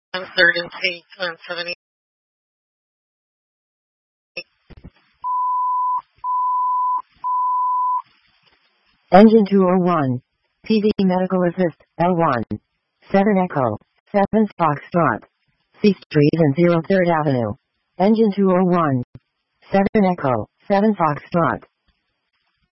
3rd and Tate, 170. Engine 201. PD Medical Assist, L1. 7 Echo, 7 Foxtrot. C Street and 03rd Avenue. Engine 201. 7 Echo, 7 Foxtrot.